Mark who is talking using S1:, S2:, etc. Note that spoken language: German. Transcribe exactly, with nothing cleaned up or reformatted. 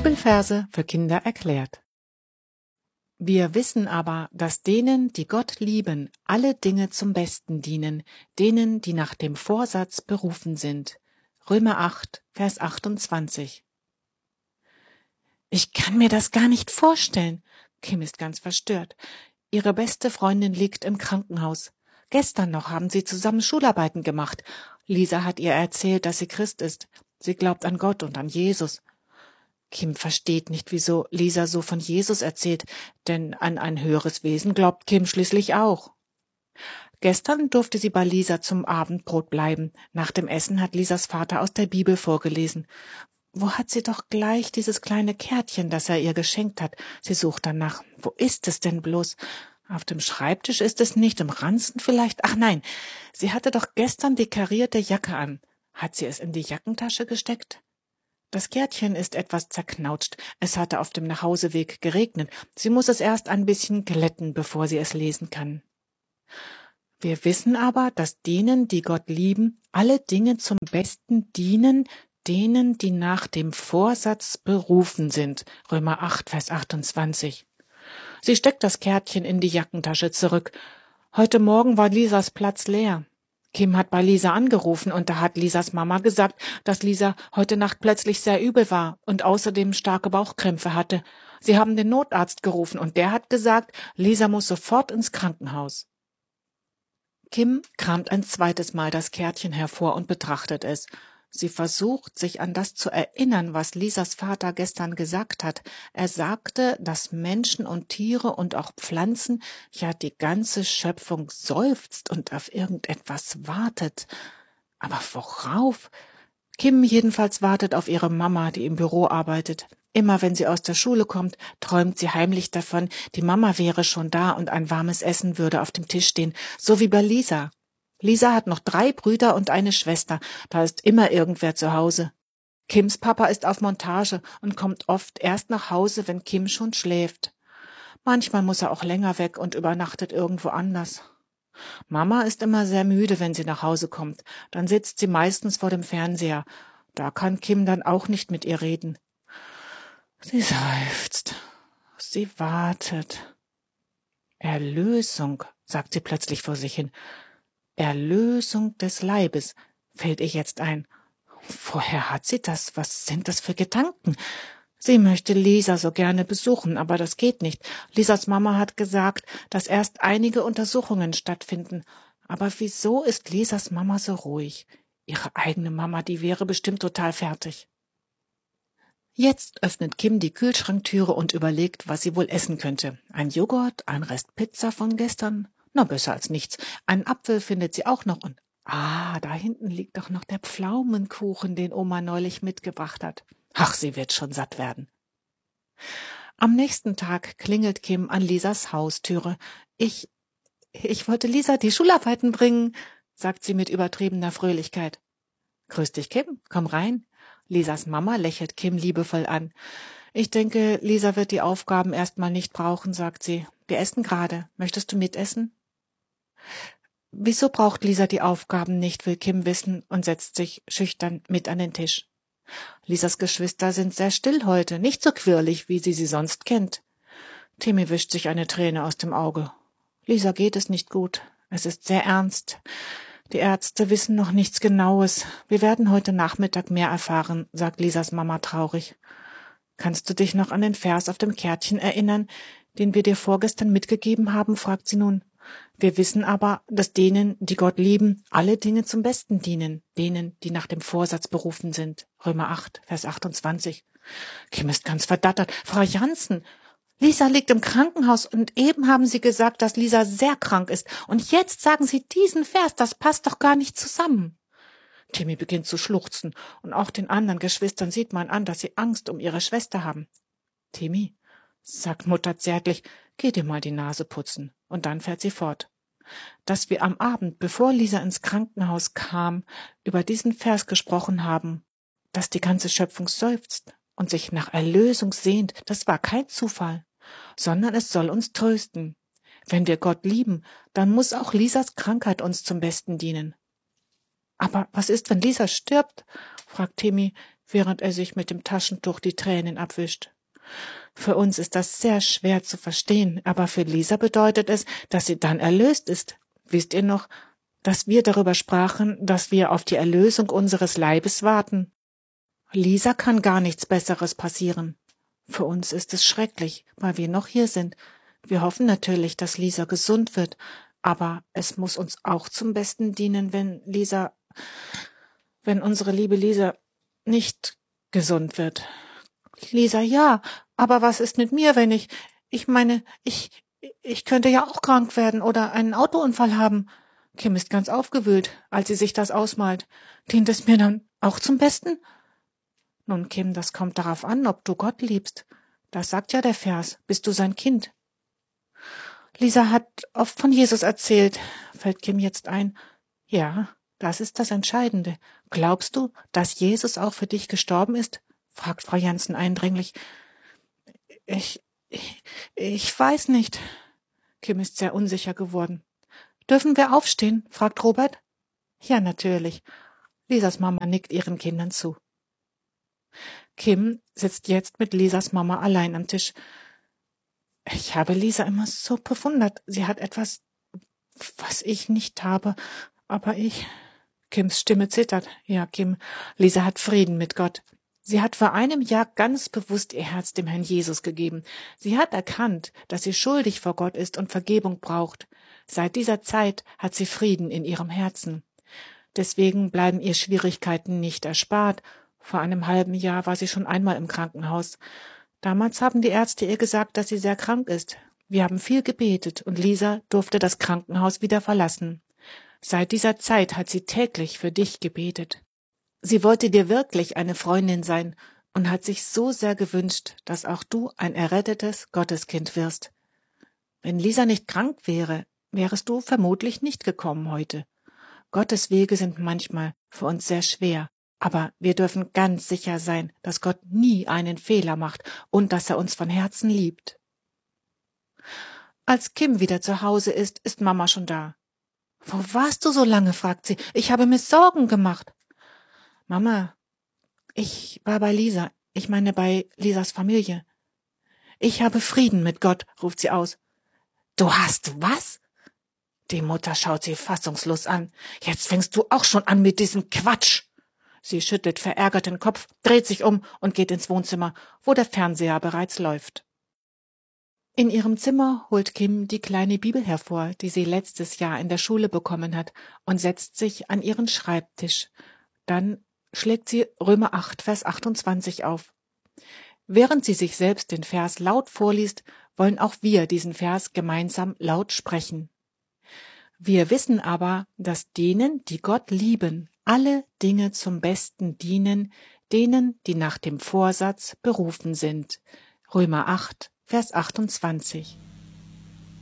S1: Bibelverse für Kinder erklärt. Wir wissen aber, dass denen, die Gott lieben, alle Dinge zum Besten dienen, denen, die nach dem Vorsatz berufen sind. Römer acht, Vers achtundzwanzig. Ich kann mir das gar nicht vorstellen. Kim ist ganz verstört. Ihre beste Freundin liegt im Krankenhaus. Gestern noch haben sie zusammen Schularbeiten gemacht. Lisa hat ihr erzählt, dass sie Christ ist. Sie glaubt an Gott und an Jesus. Kim versteht nicht, wieso Lisa so von Jesus erzählt, denn an ein höheres Wesen glaubt Kim schließlich auch. Gestern durfte sie bei Lisa zum Abendbrot bleiben. Nach dem Essen hat Lisas Vater aus der Bibel vorgelesen. Wo hat sie doch gleich dieses kleine Kärtchen, das er ihr geschenkt hat? Sie sucht danach. Wo ist es denn bloß? Auf dem Schreibtisch ist es nicht, im Ranzen vielleicht? Ach nein, sie hatte doch gestern die karierte Jacke an. Hat sie es in die Jackentasche gesteckt? Das Kärtchen ist etwas zerknautscht. Es hatte auf dem Nachhauseweg geregnet. Sie muss es erst ein bisschen glätten, bevor sie es lesen kann. Wir wissen aber, dass denen, die Gott lieben, alle Dinge zum Besten dienen, denen, die nach dem Vorsatz berufen sind. Römer acht, Vers achtundzwanzig. Sie steckt das Kärtchen in die Jackentasche zurück. Heute Morgen war Lisas Platz leer. Kim hat bei Lisa angerufen und da hat Lisas Mama gesagt, dass Lisa heute Nacht plötzlich sehr übel war und außerdem starke Bauchkrämpfe hatte. Sie haben den Notarzt gerufen und der hat gesagt, Lisa muss sofort ins Krankenhaus. Kim kramt ein zweites Mal das Kärtchen hervor und betrachtet es. Sie versucht, sich an das zu erinnern, was Lisas Vater gestern gesagt hat. Er sagte, dass Menschen und Tiere und auch Pflanzen, ja die ganze Schöpfung seufzt und auf irgendetwas wartet. Aber worauf? Kim jedenfalls wartet auf ihre Mama, die im Büro arbeitet. Immer wenn sie aus der Schule kommt, träumt sie heimlich davon, die Mama wäre schon da und ein warmes Essen würde auf dem Tisch stehen, so wie bei Lisa. Lisa hat noch drei Brüder und eine Schwester, da ist immer irgendwer zu Hause. Kims Papa ist auf Montage und kommt oft erst nach Hause, wenn Kim schon schläft. Manchmal muss er auch länger weg und übernachtet irgendwo anders. Mama ist immer sehr müde, wenn sie nach Hause kommt. Dann sitzt sie meistens vor dem Fernseher. Da kann Kim dann auch nicht mit ihr reden. Sie seufzt. Sie wartet. Erlösung, sagt sie plötzlich vor sich hin. Erlösung des Leibes, fällt ihr jetzt ein. Woher hat sie das? Was sind das für Gedanken? Sie möchte Lisa so gerne besuchen, aber das geht nicht. Lisas Mama hat gesagt, dass erst einige Untersuchungen stattfinden. Aber wieso ist Lisas Mama so ruhig? Ihre eigene Mama, die wäre bestimmt total fertig. Jetzt öffnet Kim die Kühlschranktüre und überlegt, was sie wohl essen könnte. Ein Joghurt, ein Rest Pizza von gestern? Na, besser als nichts. Einen Apfel findet sie auch noch und ah, da hinten liegt doch noch der Pflaumenkuchen, den Oma neulich mitgebracht hat. Ach, sie wird schon satt werden. Am nächsten Tag klingelt Kim an Lisas Haustüre. Ich, ich wollte Lisa die Schularbeiten bringen, sagt sie mit übertriebener Fröhlichkeit. Grüß dich, Kim, komm rein. Lisas Mama lächelt Kim liebevoll an. Ich denke, Lisa wird die Aufgaben erstmal nicht brauchen, sagt sie. Wir essen gerade. Möchtest du mitessen? Wieso braucht Lisa die Aufgaben nicht, will Kim wissen und setzt sich schüchtern mit an den Tisch. Lisas Geschwister sind sehr still heute, nicht so quirlig, wie sie sie sonst kennt. Timmy wischt sich eine Träne aus dem Auge. Lisa geht es nicht gut. Es ist sehr ernst. Die Ärzte wissen noch nichts Genaues. Wir werden heute Nachmittag mehr erfahren, sagt Lisas Mama traurig. Kannst du dich noch an den Vers auf dem Kärtchen erinnern, den wir dir vorgestern mitgegeben haben, fragt sie nun. Wir wissen aber, dass denen, die Gott lieben, alle Dinge zum Besten dienen, denen, die nach dem Vorsatz berufen sind. Römer acht, Vers achtundzwanzig. Kim ist ganz verdattert. Frau Jansen, Lisa liegt im Krankenhaus und eben haben Sie gesagt, dass Lisa sehr krank ist. Und jetzt sagen Sie diesen Vers, das passt doch gar nicht zusammen. Timmy beginnt zu schluchzen und auch den anderen Geschwistern sieht man an, dass sie Angst um ihre Schwester haben. Timmy, sagt Mutter zärtlich, geh dir mal die Nase putzen. Und dann fährt sie fort. Dass wir am Abend, bevor Lisa ins Krankenhaus kam, über diesen Vers gesprochen haben, dass die ganze Schöpfung seufzt und sich nach Erlösung sehnt, das war kein Zufall, sondern es soll uns trösten. Wenn wir Gott lieben, dann muss auch Lisas Krankheit uns zum Besten dienen. Aber was ist, wenn Lisa stirbt? Fragt Timmy. während er sich mit dem Taschentuch die Tränen abwischt. Für uns ist das sehr schwer zu verstehen, aber für Lisa bedeutet es, dass sie dann erlöst ist. Wisst ihr noch, dass wir darüber sprachen, dass wir auf die Erlösung unseres Leibes warten? Lisa kann gar nichts Besseres passieren. Für uns ist es schrecklich, weil wir noch hier sind. Wir hoffen natürlich, dass Lisa gesund wird, aber es muss uns auch zum Besten dienen, wenn Lisa, wenn unsere liebe Lisa nicht gesund wird. Lisa, ja, aber was ist mit mir, wenn ich, ich meine, ich, ich könnte ja auch krank werden oder einen Autounfall haben. Kim ist ganz aufgewühlt, als sie sich das ausmalt. Dient es mir dann auch zum Besten? Nun, Kim, das kommt darauf an, ob du Gott liebst. Das sagt ja der Vers, bist du sein Kind. Lisa hat oft von Jesus erzählt, fällt Kim jetzt ein. Ja, das ist das Entscheidende. Glaubst du, dass Jesus auch für dich gestorben ist? Fragt Frau Jansen eindringlich. Ich, ich, ich weiß nicht. Kim ist sehr unsicher geworden. Dürfen wir aufstehen? Fragt Robert. Ja, natürlich. Lisas Mama nickt ihren Kindern zu. Kim sitzt jetzt mit Lisas Mama allein am Tisch. Ich habe Lisa immer so bewundert. Sie hat etwas, was ich nicht habe, aber ich... Kims Stimme zittert. Ja, Kim, Lisa hat Frieden mit Gott. Sie hat vor einem Jahr ganz bewusst ihr Herz dem Herrn Jesus gegeben. Sie hat erkannt, dass sie schuldig vor Gott ist und Vergebung braucht. Seit dieser Zeit hat sie Frieden in ihrem Herzen. Deswegen bleiben ihr Schwierigkeiten nicht erspart. Vor einem halben Jahr war sie schon einmal im Krankenhaus. Damals haben die Ärzte ihr gesagt, dass sie sehr krank ist. Wir haben viel gebetet und Lisa durfte das Krankenhaus wieder verlassen. Seit dieser Zeit hat sie täglich für dich gebetet. Sie wollte dir wirklich eine Freundin sein und hat sich so sehr gewünscht, dass auch du ein errettetes Gotteskind wirst. Wenn Lisa nicht krank wäre, wärest du vermutlich nicht gekommen heute. Gottes Wege sind manchmal für uns sehr schwer, aber wir dürfen ganz sicher sein, dass Gott nie einen Fehler macht und dass er uns von Herzen liebt. Als Kim wieder zu Hause ist, ist Mama schon da. »Wo warst du so lange?« fragt sie. »Ich habe mir Sorgen gemacht.« »Mama, ich war bei Lisa, ich meine bei Lisas Familie. Ich habe Frieden mit Gott«, ruft sie aus. »Du hast was?« Die Mutter schaut sie fassungslos an. »Jetzt fängst du auch schon an mit diesem Quatsch!« Sie schüttelt verärgert den Kopf, dreht sich um und geht ins Wohnzimmer, wo der Fernseher bereits läuft. In ihrem Zimmer holt Kim die kleine Bibel hervor, die sie letztes Jahr in der Schule bekommen hat, und setzt sich an ihren Schreibtisch. Dann schlägt sie Römer acht, Vers achtundzwanzig auf. Während sie sich selbst den Vers laut vorliest, wollen auch wir diesen Vers gemeinsam laut sprechen. Wir wissen aber, dass denen, die Gott lieben, alle Dinge zum Besten dienen, denen, die nach dem Vorsatz berufen sind. Römer acht, Vers achtundzwanzig.